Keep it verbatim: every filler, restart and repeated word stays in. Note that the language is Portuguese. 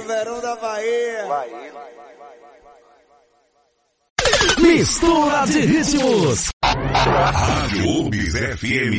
é verão da Bahia. Bahia. Mistura de ritmos. Rádio U B S F M